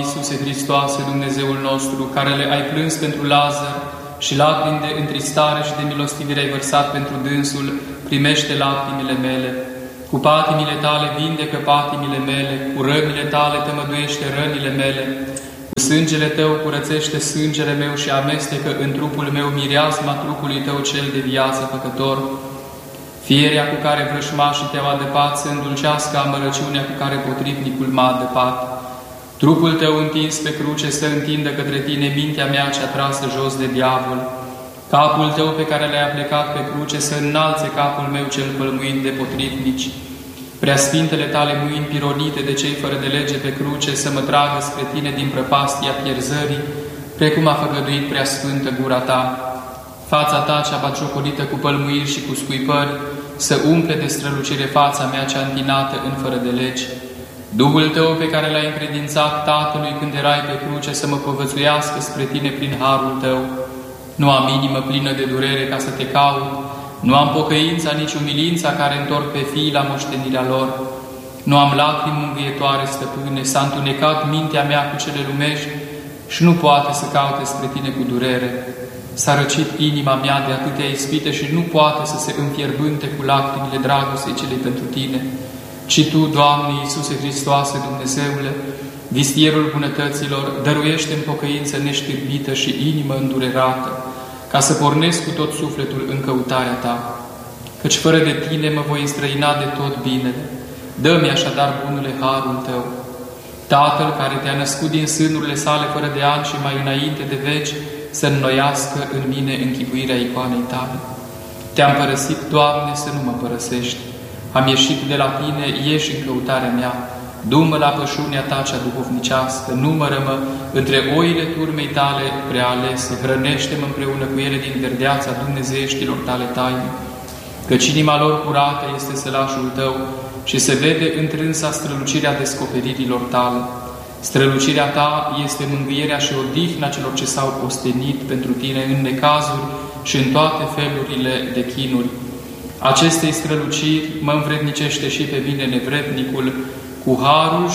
Iisuse Hristoase, Dumnezeul nostru, care le-ai plâns pentru Lazar și lacrimi de întristare și de milostivire ai vărsat pentru dânsul, primește lacrimile mele. Cu patimile tale vindecă patimile mele, cu rănile tale tămăduiește rănile mele, cu sângele tău curățește sângele meu și amestecă în trupul meu mireasma trupului tău cel de viață făcător. Fierea cu care vrășmașii te-au adăpat să îndulcească amărăciunea cu care potrivnicul m-a adăpat. Trupul tău întins pe cruce să întindă către tine mintea mea cea trasă jos de diavol. Capul tău pe care l-ai aplecat pe cruce să înalțe capul meu cel pălmuit de potrivnici. Preasfintele tale mâini pironite de cei fără de lege pe cruce să mă tragă spre tine din prăpastia pierzării, precum a făgăduit preasfântă gura ta. Fața ta cea batjocorită cu pălmuiri și cu scuipări să umple de strălucire fața mea cea întinată în fără de lege. Duhul tău pe care l-ai încredințat Tatălui când erai pe cruce să mă povățuiască spre tine prin harul tău. Nu am inimă plină de durere ca să te caut, nu am pocăința, nici umilința care întorc pe fii la moștenirea lor. Nu am lacrimi mângâietoare, stăpâne, s-a întunecat mintea mea cu cele lumești și nu poate să caute spre tine cu durere. S-a răcit inima mea de atâtea ispite și nu poate să se înfierbânte cu lacrimile dragostei cele pentru tine. Ci Tu, Doamne Iisuse Hristoase, Dumnezeule, vistierul bunătăților, dăruiește-mi pocăință neștirbită și inimă îndurerată, ca să pornesc cu tot sufletul în căutarea Ta. Căci fără de Tine mă voi înstrăina de tot binele. Dă-mi așadar, bunule, harul Tău. Tatăl care Te-a născut din sânurile sale fără de ani și mai înainte de veci, să înnoiască în mine închipuirea icoanei Tale. Te-am părăsit, Doamne, să nu mă părăsești. Am ieșit de la Tine, ieși în căutarea mea. Du-mă la pășunea Ta cea duhovnicească, numără-mă între oile turmei Tale prealese, hrănește-mă împreună cu ele din verdeața dumnezeieștilor Tale taine, căci inima lor curată este sălașul Tău și se vede întrânsa strălucirea descoperirilor Tale. Strălucirea Ta este mângâierea și odihna celor ce s-au ostenit pentru Tine în necazuri și în toate felurile de chinuri. Acestei străluciri mă învrednicește și pe mine nevrednicul, cu harul